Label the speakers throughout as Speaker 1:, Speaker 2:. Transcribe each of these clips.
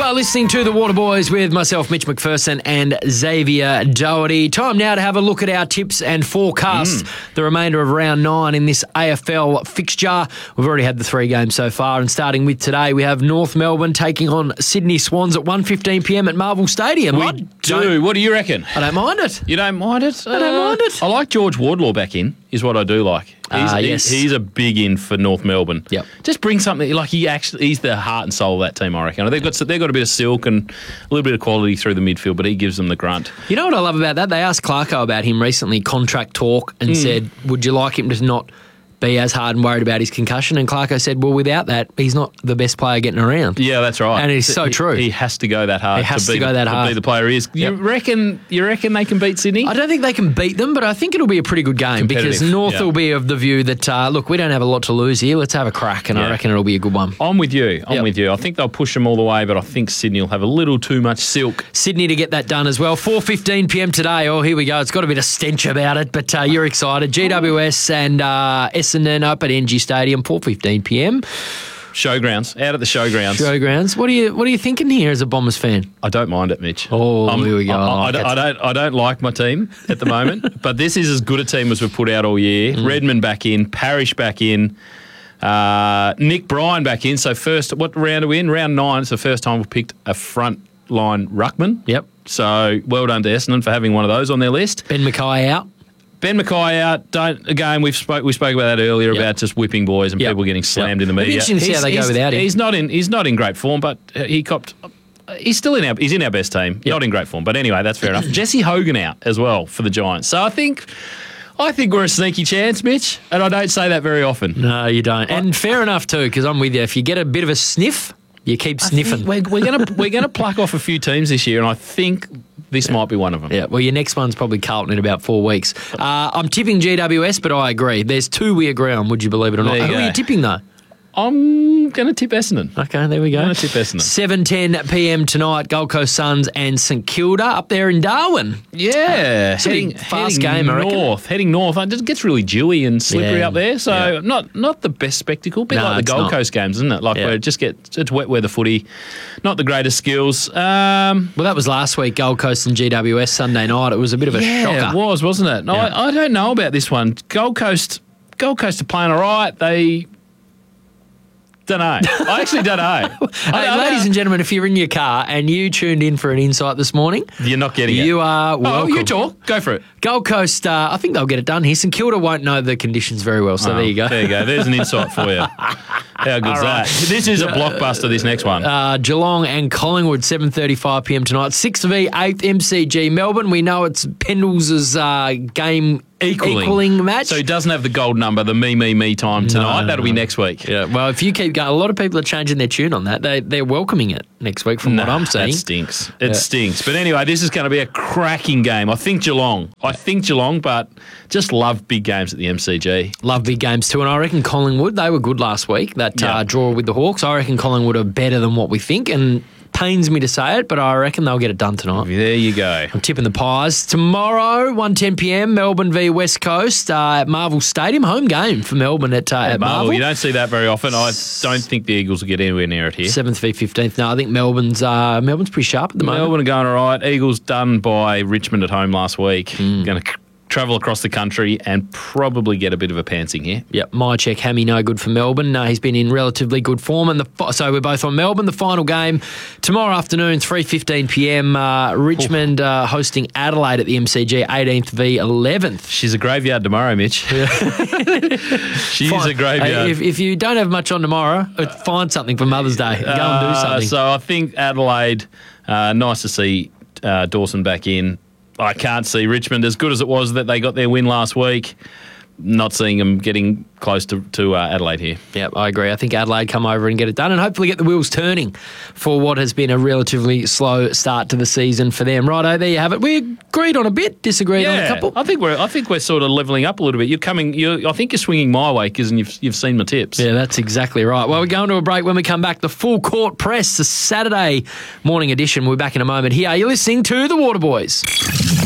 Speaker 1: are listening to The Waterboys with myself, Mitch McPherson, and Xavier Doherty. Time now to have a look at our tips and forecast the remainder of round 9 in this AFL fixture. We've already had the 3 games so far, and starting with today, we have North Melbourne taking on Sydney Swans at 1:15pm at Marvel Stadium.
Speaker 2: We do. What do you reckon?
Speaker 1: I don't mind it.
Speaker 2: You don't mind it?
Speaker 1: I don't mind it.
Speaker 2: I like George Wardlaw back in, is what I do like.
Speaker 1: Yes.
Speaker 2: He's a big in for North Melbourne.
Speaker 1: Yep.
Speaker 2: Just bring something, like he's the heart and soul of that team, I reckon. They've got a bit of silk and a little bit of quality through the midfield, but he gives them the grunt.
Speaker 1: You know what I love about that? They asked Clarko about him recently, contract talk, and said, would you like him to not be as hard and worried about his concussion? And Clarko said, well, without that, he's not the best player getting around.
Speaker 2: Yeah, that's right.
Speaker 1: And it's so true.
Speaker 2: He has to go that hard.
Speaker 1: He has to go that hard
Speaker 2: to be the player he is. You reckon they can beat Sydney?
Speaker 1: I don't think they can beat them, but I think it'll be a pretty good game because North will be of the view that, look, we don't have a lot to lose here. Let's have a crack, and I reckon it'll be a good one.
Speaker 2: I'm with you. I think they'll push them all the way, but I think Sydney will have a little too much silk.
Speaker 1: Sydney to get that done as well. 4:15pm today. Oh, here we go. It's got a bit of stench about it, but you're excited. GWS and Essendon up at NG Stadium, 4:15pm.
Speaker 2: Showgrounds, out at the showgrounds.
Speaker 1: Showgrounds. What are you thinking here as a Bombers fan?
Speaker 2: I don't mind it, Mitch.
Speaker 1: Oh, here we go.
Speaker 2: I don't like my team at the moment, but this is as good a team as we've put out all year. Redmond back in, Parrish back in, Nick Bryan back in. So first, what round are we in? Round 9. It's the first time we've picked a front line ruckman.
Speaker 1: Yep.
Speaker 2: So well done to Essendon for having one of those on their list.
Speaker 1: Ben Mackay out.
Speaker 2: Ben Mackay out. We spoke about that earlier about just whipping boys and people getting slammed in the media.
Speaker 1: It'll be interesting to see how they go without him.
Speaker 2: He's not in great form, but he copped. He's still in our best team. Not in great form, but anyway, that's fair enough. Jesse Hogan out as well for the Giants. So I think we're a sneaky chance, Mitch, and I don't say that very often.
Speaker 1: No, you don't. And fair enough too, because I'm with you. If you get a bit of a sniff, you keep sniffing.
Speaker 2: We're gonna pluck off a few teams this year, and I think this might be one of them.
Speaker 1: Yeah, well, your next one's probably Carlton in about 4 weeks. I'm tipping GWS, but I agree. There's 2 we agree on, would you believe it or not? Who are you tipping, though?
Speaker 2: I'm going to tip Essendon.
Speaker 1: Okay, there we go.
Speaker 2: I'm going to tip Essendon.
Speaker 1: 7:10pm tonight, Gold Coast Suns and St Kilda up there in Darwin.
Speaker 2: Yeah.
Speaker 1: Heading game, I reckon.
Speaker 2: Heading north. It gets really dewy and slippery up there, so not the best spectacle. A bit like the Gold Coast games, isn't it? Where it's wet weather footy, not the greatest skills.
Speaker 1: Well, that was last week, Gold Coast and GWS Sunday night. It was a bit of a shocker.
Speaker 2: Yeah, it was, wasn't it? No, I don't know about this one. Gold Coast are playing all right. They... Don't know. I actually don't know.
Speaker 1: Ladies and gentlemen, if you're in your car and you tuned in for an insight this morning,
Speaker 2: you're not getting it.
Speaker 1: You are welcome.
Speaker 2: Oh, you talk. Go for it.
Speaker 1: Gold Coast, I think they'll get it done here. St Kilda won't know the conditions very well, so there you go.
Speaker 2: There you go. There's an insight for you. How good's that? This is a blockbuster, this next one.
Speaker 1: Geelong and Collingwood, 7:35pm tonight. 6th v 8th MCG Melbourne. We know it's Pendles' game equaling match.
Speaker 2: So he doesn't have the gold number, the me time tonight. That'll be next week.
Speaker 1: Yeah. Well, if you keep going, a lot of people are changing their tune on that. They're welcoming it next week from what I'm seeing.
Speaker 2: That stinks. It stinks. But anyway, this is going to be a cracking game. I think Geelong, but just love big games at the MCG.
Speaker 1: Love big games too. And I reckon Collingwood, they were good last week. That draw with the Hawks, I reckon Collingwood are better than what we think. And pains me to say it, but I reckon they'll get it done tonight.
Speaker 2: There you go.
Speaker 1: I'm tipping the Pies. Tomorrow, 1:10pm, Melbourne v West Coast at Marvel Stadium. Home game for Melbourne at Marvel.
Speaker 2: You don't see that very often. I don't think the Eagles will get anywhere near it here.
Speaker 1: 7th v 15th. No, I think Melbourne's pretty sharp at the moment.
Speaker 2: Melbourne are going all right. Eagles done by Richmond at home last week. Going to travel across the country and probably get a bit of a pantsing here.
Speaker 1: Yep, my check, Hammy, no good for Melbourne. He's been in relatively good form. So we're both on Melbourne. The final game tomorrow afternoon, 3:15pm. Richmond hosting Adelaide at the MCG, 18th v 11th.
Speaker 2: She's a graveyard tomorrow, Mitch. She's a graveyard.
Speaker 1: If you don't have much on tomorrow, find something for Mother's Day. Go and do something.
Speaker 2: So I think Adelaide, nice to see Dawson back in. I can't see Richmond, as good as it was that they got their win last week, not seeing them getting close to Adelaide here.
Speaker 1: Yep, I agree. I think Adelaide come over and get it done and hopefully get the wheels turning for what has been a relatively slow start to the season for them. Righto, there you have it. We agreed on a bit, disagreed on a couple.
Speaker 2: I think we're sort of levelling up a little bit. I think you're swinging my way because you've seen my tips.
Speaker 1: Yeah, that's exactly right. Well, we're going to a break. When we come back, the Full Court Press, the Saturday morning edition. We'll be back in a moment. Here, you're listening to The Waterboys.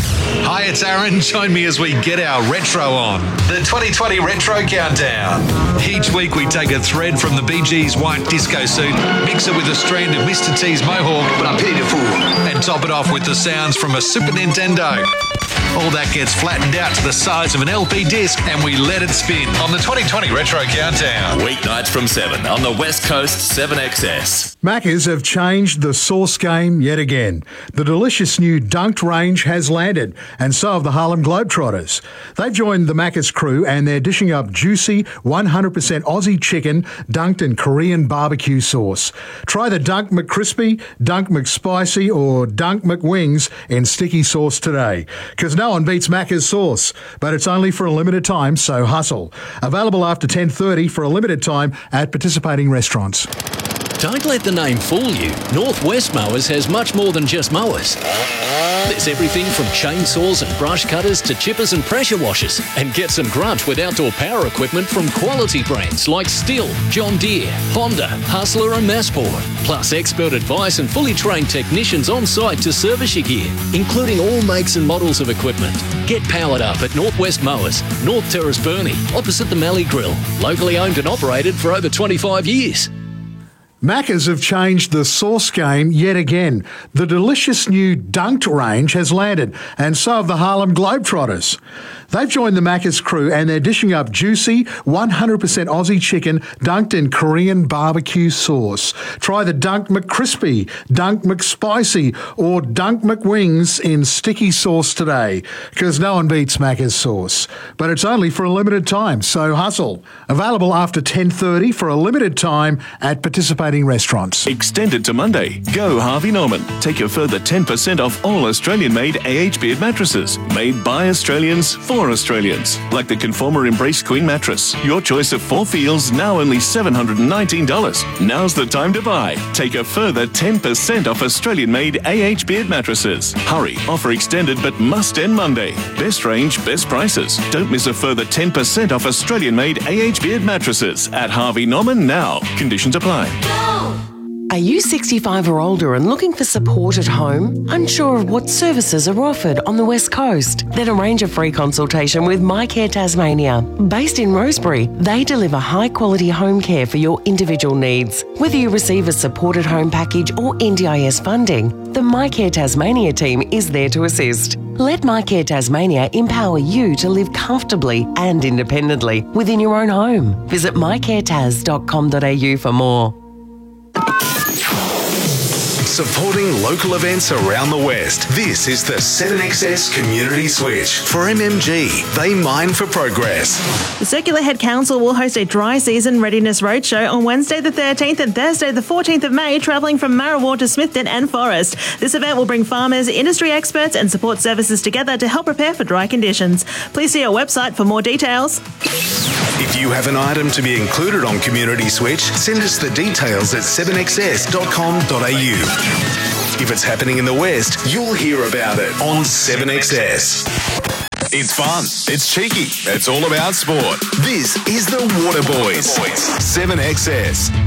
Speaker 3: Hi, it's Aaron. Join me as we get our retro on. The 2020 Retro Countdown. Each week we take a thread from the Bee Gees' white disco suit, mix it with a strand of Mr. T's mohawk, but I pity the fool, and top it off with the sounds from a Super Nintendo. All that gets flattened out to the size of an LP disc and we let it spin on the 2020 Retro Countdown.
Speaker 4: Weeknights from 7 on the West Coast 7XS.
Speaker 5: Maccas have changed the sauce game yet again. The delicious new Dunked range has landed, and so have the Harlem Globetrotters. They've joined the Maccas crew and they're dishing up juicy 100% Aussie chicken dunked in Korean barbecue sauce. Try the Dunk McCrispy, Dunk McSpicy or Dunk McWings in sticky sauce today. Because no one beats Macca's sauce, but it's only for a limited time, so hustle. Available after 10:30 for a limited time at participating restaurants.
Speaker 6: Don't let the name fool you. Northwest Mowers has much more than just mowers. There's everything from chainsaws and brush cutters to chippers and pressure washers. And get some grunt with outdoor power equipment from quality brands like Stihl, John Deere, Honda, Hustler and Massport. Plus expert advice and fully trained technicians on site to service your gear, including all makes and models of equipment. Get powered up at Northwest Mowers, North Terrace Burnie, opposite the Mallee Grill. Locally owned and operated for over 25 years.
Speaker 5: Maccas have changed the sauce game yet again. The delicious new Dunked range has landed, and so have the Harlem Globetrotters. They've joined the Maccas crew and they're dishing up juicy 100% Aussie chicken dunked in Korean barbecue sauce. Try the Dunk McCrispy, Dunk McSpicy or Dunk McWings in sticky sauce today, because no one beats Maccas sauce. But it's only for a limited time, so hustle. Available after 10:30 for a limited time at participating restaurants.
Speaker 7: Extended to Monday. Go Harvey Norman. Take a further 10% off all Australian-made AH Beard mattresses. Made by Australians for Australians. Like the Conformer Embrace Queen mattress. Your choice of 4 feels, now only $719. Now's the time to buy. Take a further 10% off Australian-made AH Beard mattresses. Hurry. Offer extended but must end Monday. Best range, best prices. Don't miss a further 10% off Australian-made AH Beard mattresses at Harvey Norman now. Conditions apply.
Speaker 8: Are you 65 or older and looking for support at home? Unsure of what services are offered on the West Coast? Then arrange a free consultation with MyCare Tasmania. Based in Rosebery, they deliver high-quality home care for your individual needs. Whether you receive a supported home package or NDIS funding, the MyCare Tasmania team is there to assist. Let MyCare Tasmania empower you to live comfortably and independently within your own home. Visit mycaretas.com.au for more.
Speaker 3: Supporting local events around the West. This is the 7XS Community Switch. For MMG, they mine for progress.
Speaker 9: The Circular Head Council will host a dry season readiness roadshow on Wednesday the 13th and Thursday the 14th of May, travelling from Marrawar to Smithton and Forest. This event will bring farmers, industry experts and support services together to help prepare for dry conditions. Please see our website for more details.
Speaker 3: If you have an item to be included on Community Switch, send us the details at 7xs.com.au. If it's happening in the West, you'll hear about it on 7XS.
Speaker 7: It's fun. It's cheeky. It's all about sport.
Speaker 3: This is the Water Boys. 7XS.